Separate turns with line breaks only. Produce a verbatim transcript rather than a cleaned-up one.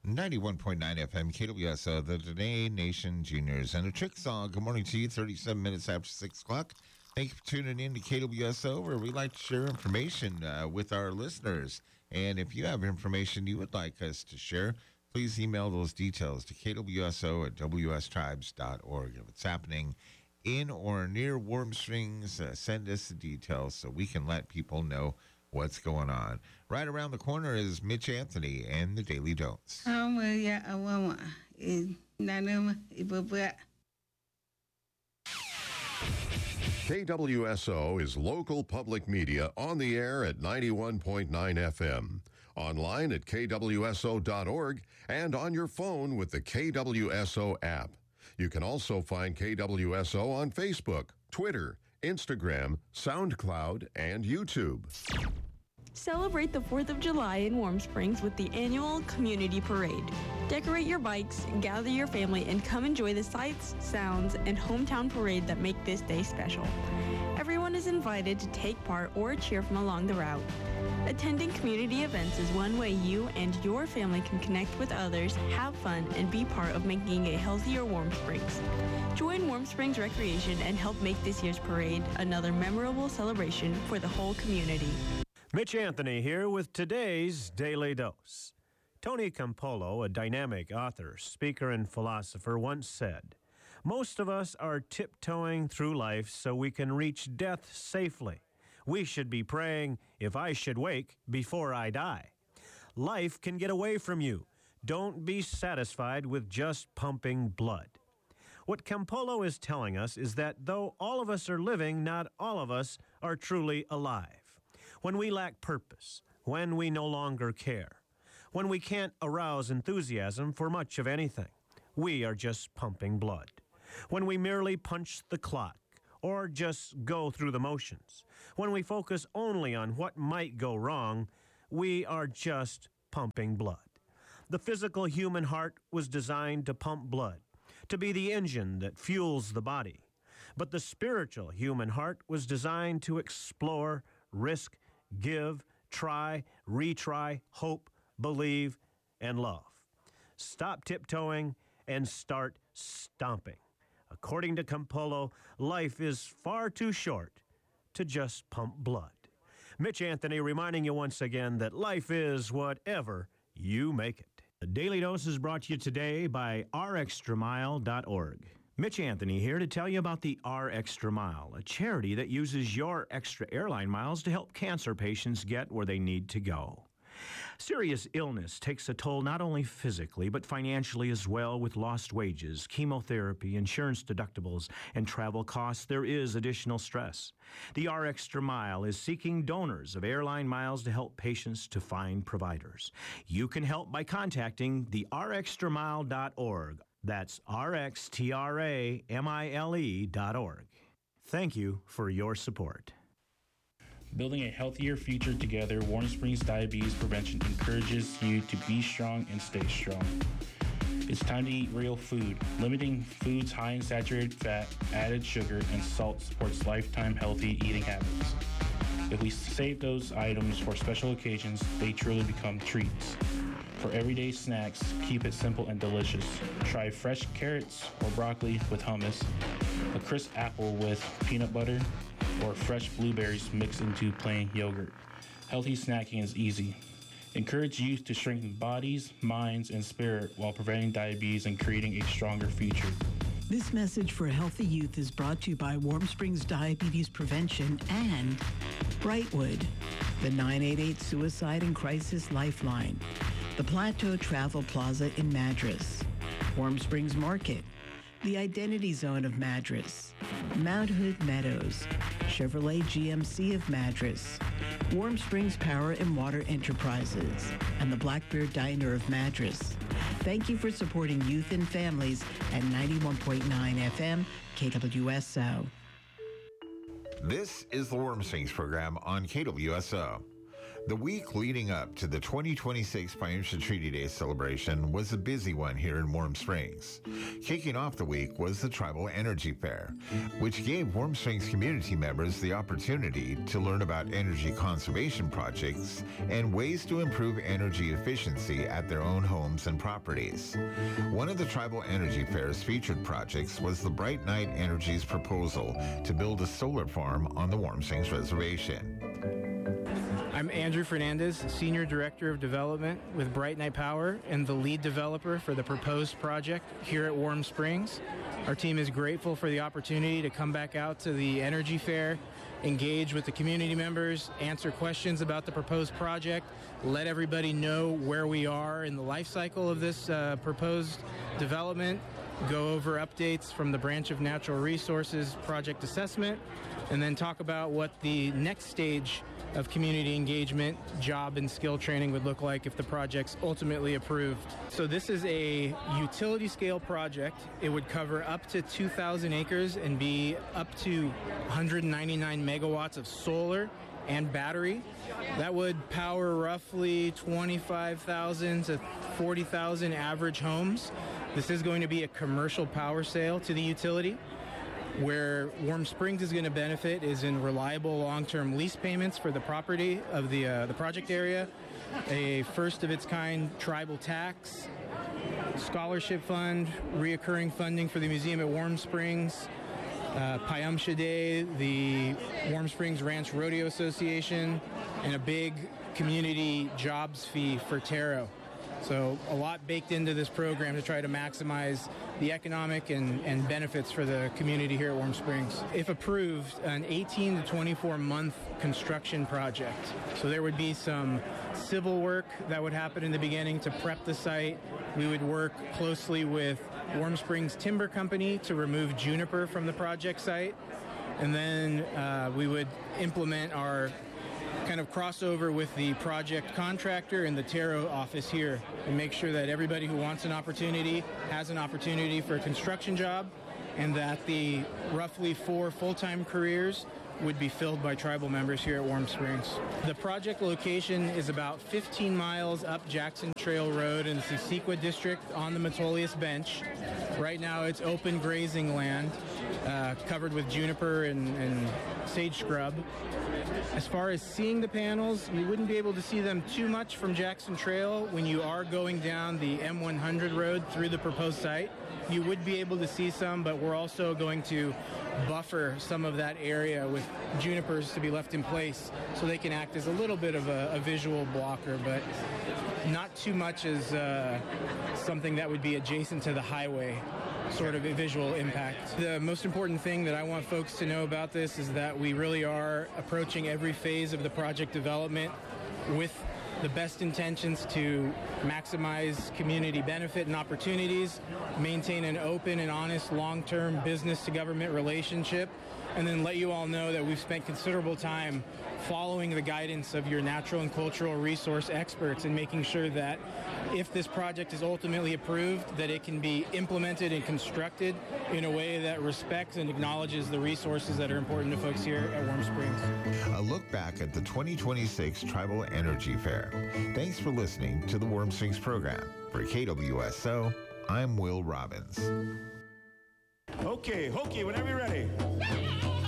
ninety-one point nine F M, K W S O, the Today Nation Juniors. And a trick song. Good morning to you, thirty-seven minutes after six o'clock. Thank you for tuning in to K W S O, where we like to share information uh, with our listeners. And if you have information you would like us to share, please email those details to K W S O at W S tribes dot org. If it's happening in or near Warm Springs, uh, send us the details so we can let people know what's going on. Right around the corner is Mitch Anthony and the Daily Dose.
K W S O is local public media on the air at ninety-one point nine F M, online at K W S O dot org, and on your phone with the K W S O app. You can also find K W S O on Facebook, Twitter, Instagram, SoundCloud, and YouTube.
Celebrate the fourth of July in Warm Springs with the annual Community Parade. Decorate your bikes, gather your family, and come enjoy the sights, sounds, and hometown parade that make this day special. Everyone is invited to take part or cheer from along the route. Attending community events is one way you and your family can connect with others, have fun, and be part of making a healthier Warm Springs. Join Warm Springs Recreation and help make this year's parade another memorable celebration for the whole community.
Mitch Anthony here with today's Daily Dose. Tony Campolo, a dynamic author, speaker, and philosopher, once said, "Most of us are tiptoeing through life so we can reach death safely. We should be praying, if I should wake, before I die." Life can get away from you. Don't be satisfied with just pumping blood. What Campolo is telling us is that though all of us are living, not all of us are truly alive. When we lack purpose, when we no longer care, when we can't arouse enthusiasm for much of anything, we are just pumping blood. When we merely punch the clock or just go through the motions, when we focus only on what might go wrong, we are just pumping blood. The physical human heart was designed to pump blood, to be the engine that fuels the body. But the spiritual human heart was designed to explore, risk, give, try, retry, hope, believe, and love. Stop tiptoeing and start stomping. According to Campolo, life is far too short to just pump blood. Mitch Anthony reminding you once again that life is whatever you make it. The Daily Dose is brought to you today by R Extra Mile dot org. Mitch Anthony here to tell you about the R Extra Mile, a charity that uses your extra airline miles to help cancer patients get where they need to go. Serious illness takes a toll not only physically, but financially as well. With lost wages, chemotherapy, insurance deductibles, and travel costs, there is additional stress. The R Extra Mile is seeking donors of airline miles to help patients to find providers. You can help by contacting the R Extra Mile dot org. That's R X T R A M I L E dot org. Thank you for your support.
Building a healthier future together, Warm Springs Diabetes Prevention encourages you to be strong and stay strong. It's time to eat real food. Limiting foods high in saturated fat, added sugar, and salt supports lifetime healthy eating habits. If we save those items for special occasions, they truly become treats. For everyday snacks, keep it simple and delicious. Try fresh carrots or broccoli with hummus, a crisp apple with peanut butter, or fresh blueberries mixed into plain yogurt. Healthy snacking is easy. Encourage youth to strengthen bodies, minds, and spirit while preventing diabetes and creating a stronger future.
This message for healthy youth is brought to you by Warm Springs Diabetes Prevention and Brightwood, the nine eight eight Suicide and Crisis Lifeline, the Plateau Travel Plaza in Madras, Warm Springs Market, the Identity Zone of Madras, Mount Hood Meadows, Chevrolet G M C of Madras, Warm Springs Power and Water Enterprises, and the Blackbeard Diner of Madras. Thank you for supporting youth and families at ninety-one point nine F M K W S O.
This is the Warm Springs program on K W S O. The week leading up to the twenty twenty-six Pioneer Treaty Day celebration was a busy one here in Warm Springs. Kicking off the week was the Tribal Energy Fair, which gave Warm Springs community members the opportunity to learn about energy conservation projects and ways to improve energy efficiency at their own homes and properties. One of the Tribal Energy Fair's featured projects was the Bright Night Energy's proposal to build a solar farm on the Warm Springs Reservation.
I'm Andrew Fernandez, Senior Director of Development with Bright Night Power and the lead developer for the proposed project here at Warm Springs. Our team is grateful for the opportunity to come back out to the Energy Fair, engage with the community members, answer questions about the proposed project, let everybody know where we are in the life cycle of this uh, proposed development, go over updates from the Branch of Natural Resources project assessment, and then talk about what the next stage of community engagement, job and skill training would look like if the project's ultimately approved. So this is a utility scale project. It would cover up to two thousand acres and be up to one hundred ninety-nine megawatts of solar and battery. That would power roughly twenty-five thousand to forty thousand average homes. This is going to be a commercial power sale to the utility. Where Warm Springs is going to benefit is in reliable long-term lease payments for the property of the uh, the project area, a first-of-its-kind tribal tax, scholarship fund, reoccurring funding for the museum at Warm Springs, uh, Payamsha Day, the Warm Springs Ranch Rodeo Association, and a big community jobs fee for Taro. So a lot baked into this program to try to maximize the economic and, and benefits for the community here at Warm Springs. If approved, an eighteen to twenty-four month construction project. So there would be some civil work that would happen in the beginning to prep the site. We would work closely with Warm Springs Timber Company to remove juniper from the project site. And then uh, we would implement our kind of crossover with the project contractor and the Taro office here and make sure that everybody who wants an opportunity has an opportunity for a construction job, and that the roughly four full-time careers would be filled by tribal members here at Warm Springs. The project location is about fifteen miles up Jackson Trail Road in the Sequoia District on the Metolius Bench. Right now it's open grazing land uh, covered with juniper and, and sage scrub. As far as seeing the panels, you wouldn't be able to see them too much from Jackson Trail. When you are going down the M one hundred road through the proposed site, you would be able to see some, but we're also going to buffer some of that area with junipers to be left in place so they can act as a little bit of a, a visual blocker, but not too much as uh, something that would be adjacent to the highway sort of a visual impact. The most important thing that I want folks to know about this is that we really are approaching every phase of the project development with the best intentions to maximize community benefit and opportunities, maintain an open and honest long-term business to government relationship, and then let you all know that we've spent considerable time following the guidance of your natural and cultural resource experts and making sure that if this project is ultimately approved, that it can be implemented and constructed in a way that respects and acknowledges the resources that are important to folks here at Warm Springs.
A look back at the twenty twenty-six Tribal Energy Fair. Thanks for listening to the Warm Springs program. For K W S O, I'm Will Robbins.
Okay, Hokey, whenever you're ready.